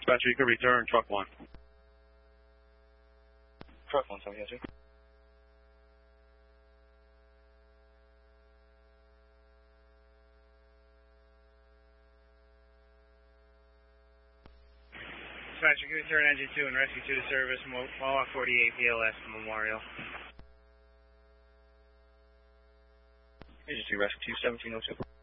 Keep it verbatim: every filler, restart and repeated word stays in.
Dispatcher, you can return truck one. Truck one, sorry, yes, sir. Dispatcher, you can return engine two and rescue two to service, Mohawk forty-eight P L S Memorial. Engine two, rescue two, seventeen oh two.